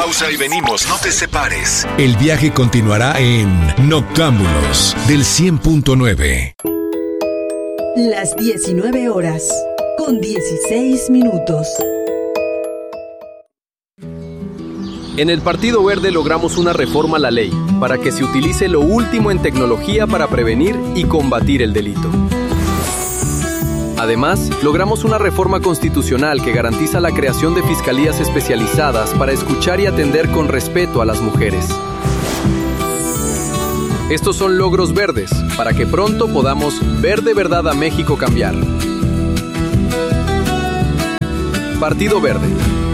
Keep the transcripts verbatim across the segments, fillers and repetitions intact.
pausa y venimos, no te separes. El viaje continuará en Noctámbulos del cien punto nueve. Las diecinueve horas con dieciséis minutos. En el Partido Verde logramos una reforma a la ley para que se utilice lo último en tecnología para prevenir y combatir el delito. Además, logramos una reforma constitucional que garantiza la creación de fiscalías especializadas para escuchar y atender con respeto a las mujeres. Estos son logros verdes, para que pronto podamos ver de verdad a México cambiar. Partido Verde.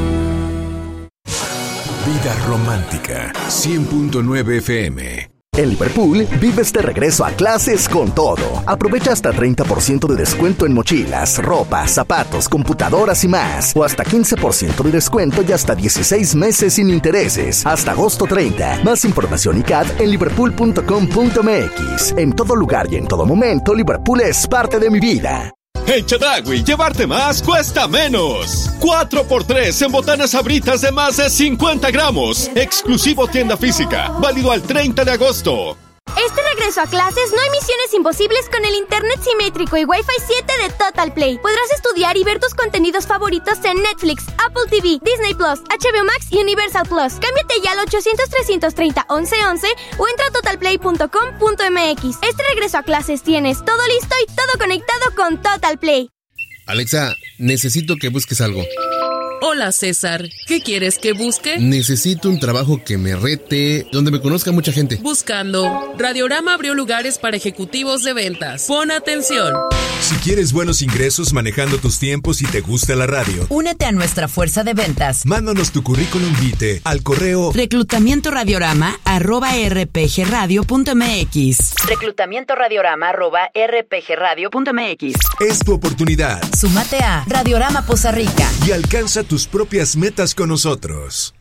Vida romántica, cien punto nueve F M. En Liverpool, vives de regreso a clases con todo. Aprovecha hasta treinta por ciento de descuento en mochilas, ropa, zapatos, computadoras y más. O hasta quince por ciento de descuento y hasta dieciséis meses sin intereses. Hasta agosto treinta. Más información y C A D en liverpool punto com punto m x. En todo lugar y en todo momento, Liverpool es parte de mi vida. En Chedraui, llevarte más cuesta menos. cuatro por tres en botanas Sabritas de más de cincuenta gramos. Exclusivo tienda física. Válido al treinta de agosto. Este regreso a clases no hay misiones imposibles con el internet simétrico y Wi-Fi siete de Total Play. Podrás estudiar y ver tus contenidos favoritos en Netflix, Apple T V, Disney Plus, H B O Max y Universal Plus. Cámbiate ya al ochocientos, trescientos treinta, once once o entra a total play punto com punto m x. Este regreso a clases tienes todo listo y todo conectado con Total Play. Alexa, necesito que busques algo. Hola, César. ¿Qué quieres que busque? Necesito un trabajo que me rete, donde me conozca mucha gente. Buscando. Radiorama abrió lugares para ejecutivos de ventas. Pon atención. Si quieres buenos ingresos manejando tus tiempos y te gusta la radio, únete a nuestra fuerza de ventas. Mándanos tu currículum vitae al correo reclutamiento radiorama arroba r p g radio punto m x. reclutamiento radiorama arroba r p g radio punto m x. Es tu oportunidad. Súmate a Radiorama Poza Rica y alcanza tus propias metas con nosotros.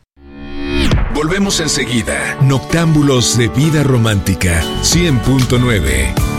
Volvemos enseguida. Noctámbulos de vida romántica, cien punto nueve.